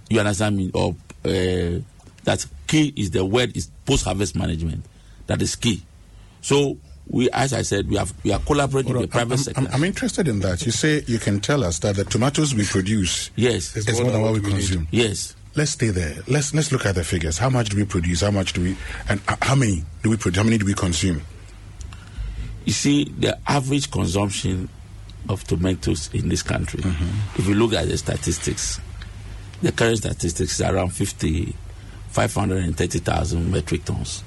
You understand me? Or that key is the word is post-harvest management. That is key. So we, as I said, we are collaborating with the private sector. I'm interested in that. You say you can tell us that the tomatoes we produce is more than what we consume. Yes. Let's stay there. Let's look at the figures. How much do we produce? How much do we, and how many do we produce? How many do we consume? You see, the average consumption of tomatoes in this country, if you look at the statistics, the current statistics is around 530,000 metric tons.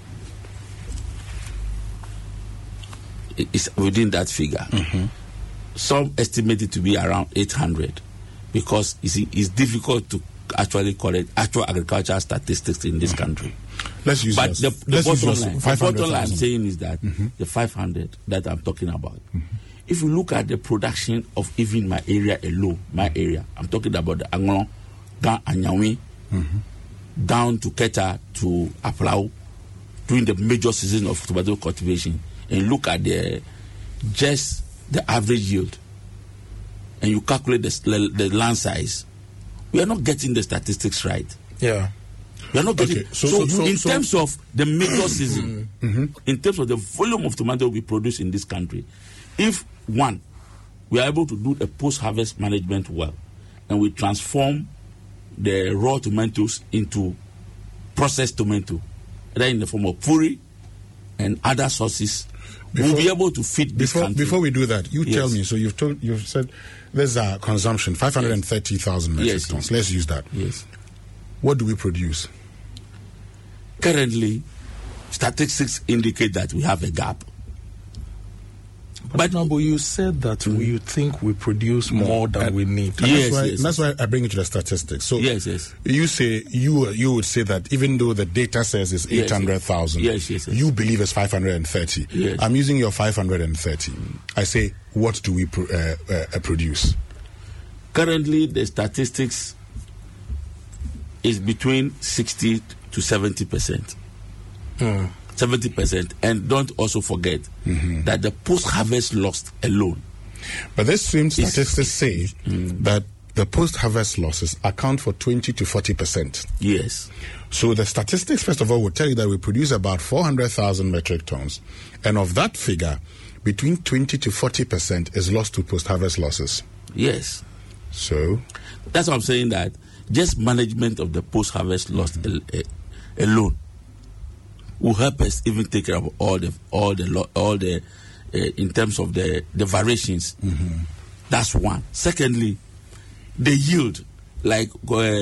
It's within that figure. Some estimate it to be around 800 because you see, it's difficult to actually correct actual agricultural statistics in this country. Let's use but the bottom line I'm saying is that the 500 that I'm talking about. If you look at the production of even my area alone, I'm talking about the Anglon, Anyawi, down to Keta to Aplau, during the major season of tomato cultivation, and look at just the average yield, and you calculate the land size, we are not getting the statistics right. Yeah. We are not getting so in terms of the major season, in terms of the volume of tomato we produce in this country, if one, we are able to do a post-harvest management well, and we transform the raw tomatoes into processed tomato, either in the form of puri and other sources, we'll be able to feed this country. Before we do that, you tell me. So you've said there's a consumption 530,000 metric tons. Let's use that. Yes. What do we produce? Currently, statistics indicate that we have a gap. But you said that you think we produce more than we need. That's why I bring it to the statistics. So you say you would say that even though the data says it's 800,000, you believe it's 530. Yes. I'm using your 530. I say, what do we produce? Currently, the statistics is between 60 to 70%. 70%, and don't also forget that the post-harvest loss alone. But the same statistics say that the post-harvest losses account for 20 to 40%. Yes. So the statistics, first of all, will tell you that we produce about 400,000 metric tons, and of that figure, between 20 to 40% is lost to post-harvest losses. Yes. So that's what I'm saying, that just management of the post-harvest loss alone will help us even take care of all the in terms of the variations. That's one. Secondly, the yield, like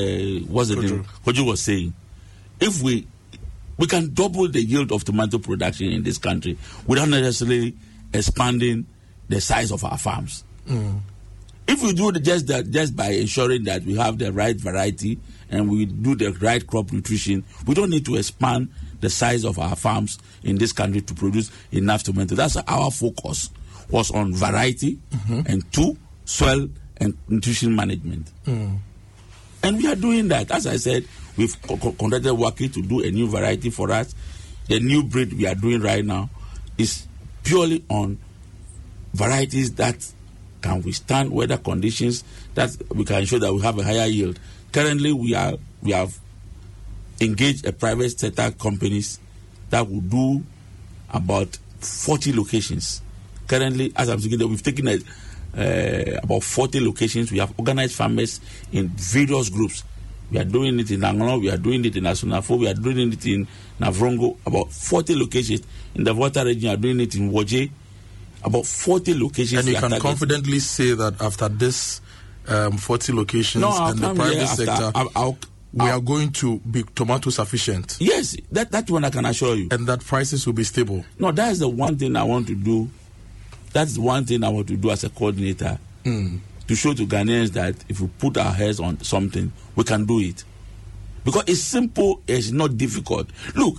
Kojo was saying, if we can double the yield of tomato production in this country without necessarily expanding the size of our farms. If we do just by ensuring that we have the right variety and we do the right crop nutrition, we don't need to expand the size of our farms in this country to produce enough tomato. That's our focus was on variety and two, soil and nutrition management. And we are doing that. As I said, we've conducted working to do a new variety for us. The new breed we are doing right now is purely on varieties that can withstand weather conditions, that we can ensure that we have a higher yield. Currently, we have engaged a private sector companies that will do about 40 locations. Currently, as I'm speaking, we've taken about 40 locations. We have organized farmers in various groups. We are doing it in Angola, we are doing it in Asunafo, we are doing it in Navrongo, about 40 locations. In the Volta region, we are doing it in Woje, about 40 locations. And you can confidently say that after this 40 locations and the private sector, we are going to be tomato sufficient. Yes, that one I can assure you. And that prices will be stable. No, that is the one thing I want to do. That's one thing I want to do as a coordinator. To show to Ghanaians that if we put our heads on something, we can do it. Because it's simple, it's not difficult. Look,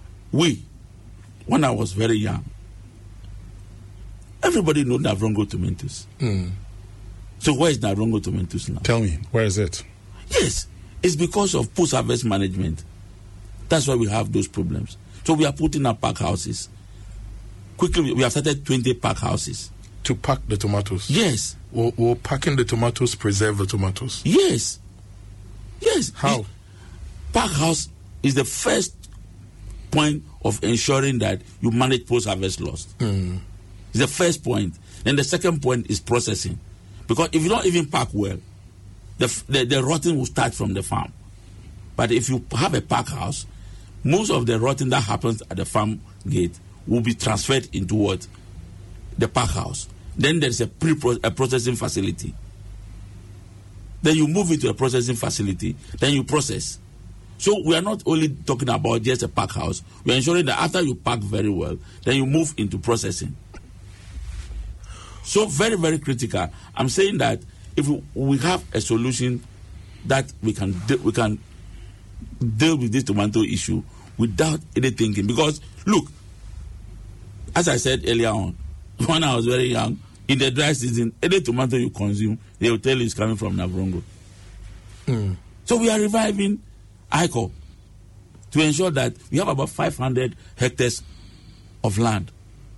when I was very young, everybody knows Navrongo tomatoes. So where is Navrongo tomatoes now? Tell me, where is it? Yes, it's because of post-harvest management. That's why we have those problems. So we are putting up pack houses. Quickly, we have started 20 pack houses. To pack the tomatoes? Yes. Will packing the tomatoes preserve the tomatoes? Yes. Yes. How? Pack house is the first point of ensuring that you manage post-harvest loss. It's the first point. Then the second point is processing. Because if you don't even pack well, the rotting will start from the farm. But if you have a pack house, most of the rotting that happens at the farm gate will be transferred into what? The pack house. Then there's a processing facility. Then you move into a processing facility. Then you process. So we are not only talking about just a pack house. We are ensuring that after you pack very well, then you move into processing. So very, very critical. I'm saying that if we have a solution that we can deal with this tomato issue without any thinking. Because look, as I said earlier on, when I was very young, in the dry season, any tomato you consume, they will tell you it's coming from Navrongo. So we are reviving ICO to ensure that we have about 500 hectares of land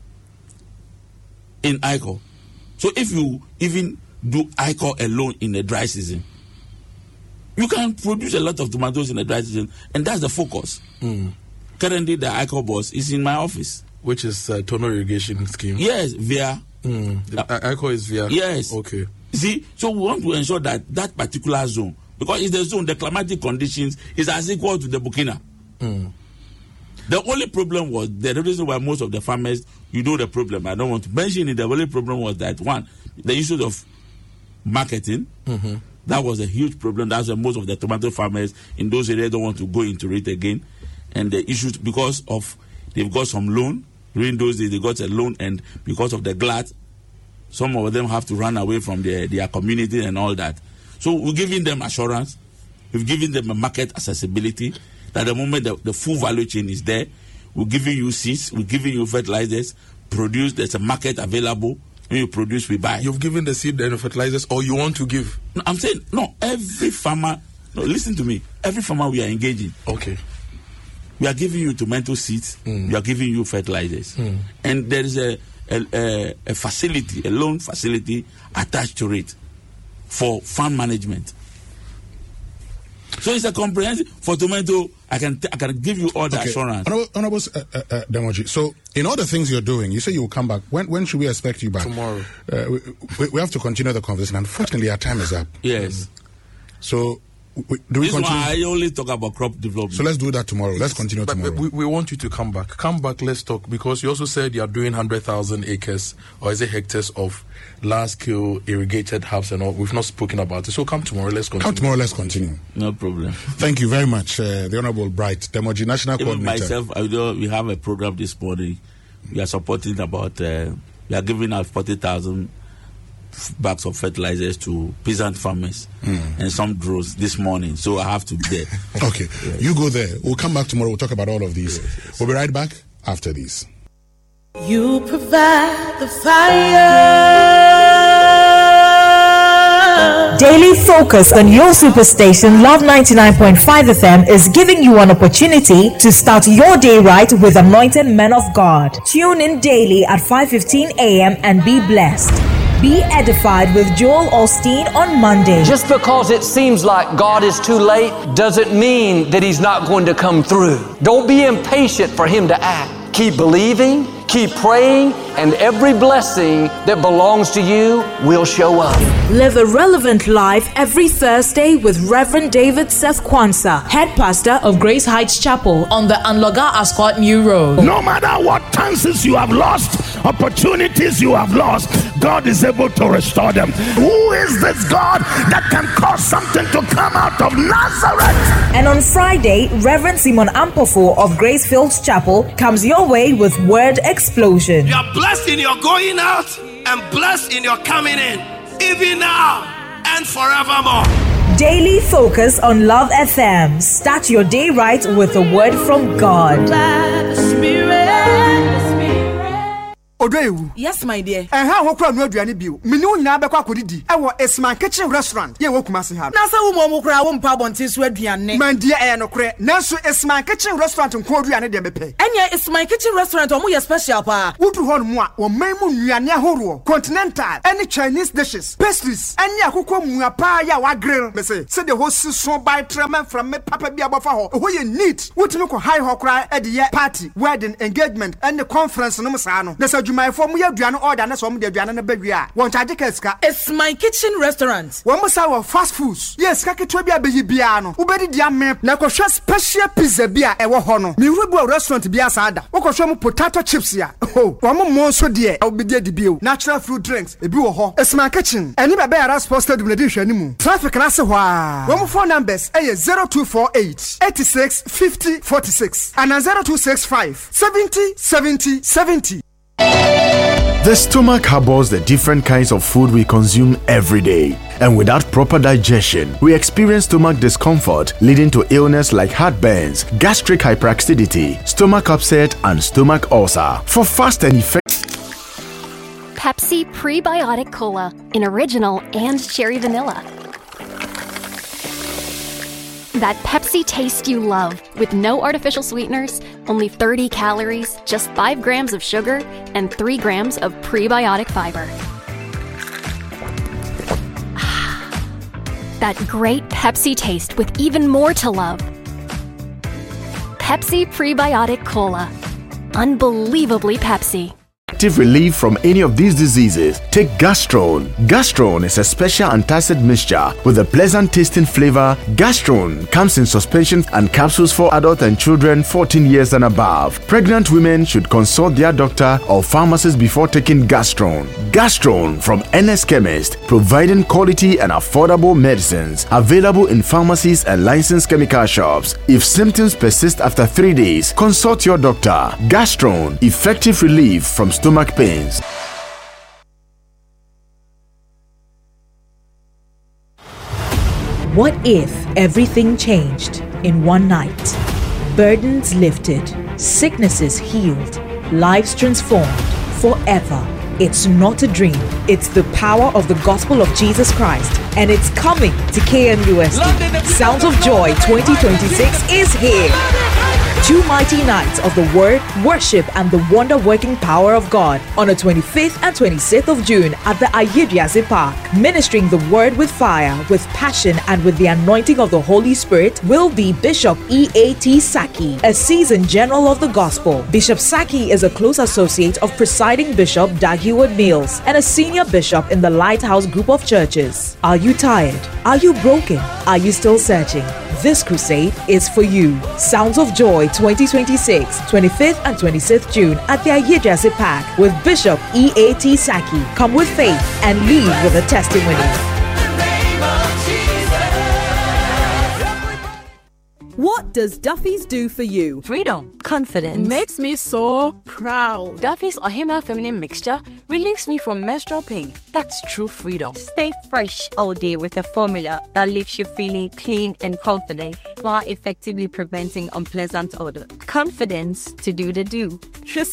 in ICO. So if you even do ICO alone in the dry season, you can produce a lot of tomatoes in the dry season, and that's the focus. Currently, the ICO boss is in my office. Which is Tono Irrigation Scheme? Yes, via. ICO is via? Yes. Okay. See, so we want to ensure that that particular zone, because it's the zone, the climatic conditions is as equal to the Burkina. The only problem was, the reason why most of the farmers, you know the problem, I don't want to mention it, the only problem was that, one, the issues of marketing, that was a huge problem. That's why most of the tomato farmers in those areas don't want to go into it again. And the issues, because of, they've got some loan, during those days they got a loan, and because of the glut, some of them have to run away from their community and all that. So we're giving them assurance, we've given them a market accessibility, that the moment the full value chain is there, we're giving you seeds, we're giving you fertilizers, produce, there's a market available. When you produce, we buy. You've given the seed and the fertilizers, or you want to give? No, I'm saying, no, every farmer, no, listen to me, every farmer we are engaging. Okay. We are giving you tomato seeds, we are giving you fertilizers. And there is a facility, a loan facility attached to it for farm management. So it's a comprehensive, for tomato, I can give you all the assurance. Honorable Demoji, so in all the things you're doing, you say you will come back. When should we expect you back? Tomorrow. We have to continue the conversation. Unfortunately, our time is up. Yes. So do we this continue? One, I only talk about crop development. So let's do that tomorrow. Let's continue tomorrow. But we want you to come back. Come back, let's talk. Because you also said you are doing 100,000 acres, or is it hectares of large-scale irrigated herbs and all. We've not spoken about it. So come tomorrow, let's continue. Come tomorrow, let's continue. No problem. Thank you very much, the Honorable Bright Demoji, National Coordinator. Myself, we have a program this morning. We are supporting about, we are giving out 40,000 bags of fertilizers to peasant farmers and some drones this morning. So I have to be there. Okay. Yes. You go there. We'll come back tomorrow. We'll talk about all of these. Yes. We'll be right back after these. You provide the fire. Daily Focus on your superstation Love 99.5 FM is giving you an opportunity to start your day right with anointed men of God. Tune in daily at 5:15 a.m. and be blessed. Be edified with Joel Osteen on Monday. Just because it seems like God is too late doesn't mean that He's not going to come through. Don't be impatient for Him to act. Keep believing, keep praying, and every blessing that belongs to you will show up. Live a relevant life every Thursday with Reverend David Seth Kwanzaa, head pastor of Grace Heights Chapel on the Anloga Ascot New Road. No matter what chances you have lost, opportunities you have lost, God is able to restore them. Who is this God that can cause something to come out of Nazareth? And on Friday, Reverend Simon Ampofo of Grace Fields Chapel comes your way with Word Explosion. You are blessed in your going out and blessed in your coming in, even now and forevermore. Daily Focus on Love FM. Start your day right with a word from God. Odoewu. Yes, my dear. And how hokra no aduane bio. Menu nyina bekwa kodidi. E wo Esman Kitchen Restaurant. Ye wo Kumasi ha. Na sa wo mo kra wo mpa bonten so aduane. Man dear e no kre. Nanso Esman Kitchen Restaurant nko aduane de bepe. Enya Esman Kitchen Restaurant omo ye special pa. Wudu hon mu a wo man mu nnuane ahoro. Continental, any Chinese dishes, pastries, any akoko mua pa ya wa grill. Me say the whole so by tremen from me papa bi abofa ho. Ho ye neat. Wutimi ko high ho kra e de party, wedding, engagement, and the conference no sa no. Na sa dwumai fo mu ye aduane order na so mu de aduane na bawi a. Won charge ka. It's my kitchen restaurant. Won musa wa fast foods. Yes, ka ketwa bi abeyi bia no. Ubedi dia me na ko hwe special pizza bia e wo ho no. Mi rubu restaurant bia sa da. Wo ko hwe mu potato chips ya. Oh, won mo so de e obedi di bio. Natural fruit drinks e bi wo ho. It's my kitchen. Eni baba ya sports stadium na di hwe ni mu. Traffic na se ho a. Won phone numbers eh 0248 86 50 46 and 0265 70 70 70. The stomach harbors the different kinds of food we consume every day. And without proper digestion, we experience stomach discomfort leading to illness like heartburns, gastric hyperacidity, stomach upset, and stomach ulcer. For fast and effective Pepsi Prebiotic Cola in original and cherry vanilla. That Pepsi taste you love, with no artificial sweeteners, only 30 calories, just 5 grams of sugar, and 3 grams of prebiotic fiber. That great Pepsi taste with even more to love. Pepsi Prebiotic Cola. Unbelievably Pepsi. Relief from any of these diseases, take Gastrone. Gastrone is a special antacid mixture with a pleasant tasting flavor. Gastrone comes in suspension and capsules for adults and children 14 years and above. Pregnant women should consult their doctor or pharmacist before taking Gastrone. Gastrone from NS Chemist, providing quality and affordable medicines. Available in pharmacies and licensed chemical shops. If symptoms persist after 3 days, consult your doctor. Gastrone, effective relief from stomach pains. What if everything changed in one night? Burdens lifted, sicknesses healed, lives transformed forever. It's not a dream. It's the power of the gospel of Jesus Christ, and it's coming to KNUST. Sounds of Joy 2026 is here. 2 mighty nights of the Word, Worship, and the wonder-working power of God on the 25th and 26th of June at the Ayidriase Park. Ministering the Word with fire, with passion, and with the anointing of the Holy Spirit will be Bishop E.A.T. Saki, a seasoned general of the gospel. Bishop Saki is a close associate of presiding Bishop Dag Heward-Mills and a senior bishop in the Lighthouse Group of Churches. Are you tired? Are you broken? Are you still searching? This crusade is for you. Sounds of Joy 2026, 25th and 26th June at the Ayidriase Park with Bishop E.A.T. Saki. Come with faith and leave with a testimony. What does Duffy's do for you? Freedom, confidence. Makes me so proud. Duffy's Ohima Feminine Mixture relieves me from menstrual pain. That's true freedom. Stay fresh all day with a formula that leaves you feeling clean and confident while effectively preventing unpleasant odor. Confidence to do the do.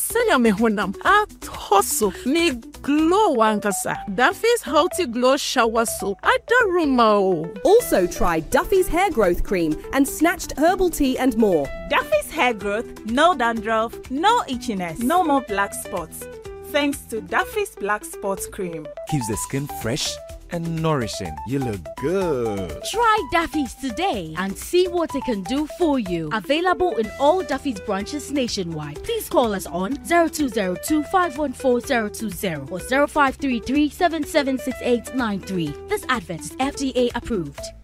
Me glow wankasa. Duffy's Healthy Glow Shower Soap. I don't remember. Also try Duffy's Hair Growth Cream and Snatched Herbal Tea and more. Duffy's Hair Growth, no dandruff, no itchiness, no more black spots. Thanks to Duffy's Black Spots Cream. Keeps the skin fresh and nourishing. You look good. Try Duffy's today and see what it can do for you. Available in all Duffy's branches nationwide. Please call us on 0202-514-020 or 0533-776893. This advert is FDA approved.